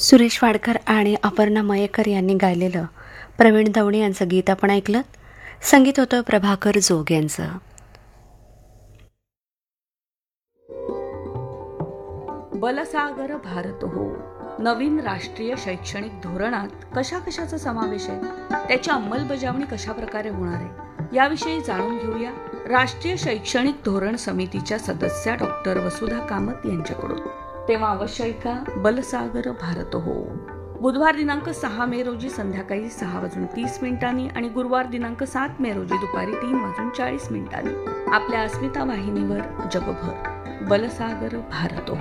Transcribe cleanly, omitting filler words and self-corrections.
सुरेश वाडकर आणि अपर्णा मयेकर यांनी गायलेलं प्रवीण दवणे यांचं गीत आपण ऐकलं. संगीत होतं प्रभाकर जोग यांचं. बलसागर भारत हो. नवीन राष्ट्रीय शैक्षणिक धोरणात कशाचा समावेश आहे, त्याची अंमलबजावणी कशा प्रकारे होणार आहे याविषयी जाणून घेऊया राष्ट्रीय शैक्षणिक धोरण समितीच्या सदस्या डॉक्टर वसुधा कामत यांच्याकडून. तेव्हा अवश्य ऐका बलसागर भारत हो. बुधवार दिनांक 6 मे रोजी संध्याकाळी 6:30 आणि गुरुवार दिनांक 7 मे रोजी दुपारी 3:40 आपल्या अस्मिता वाहिनीवर जगभर बलसागर भारत हो.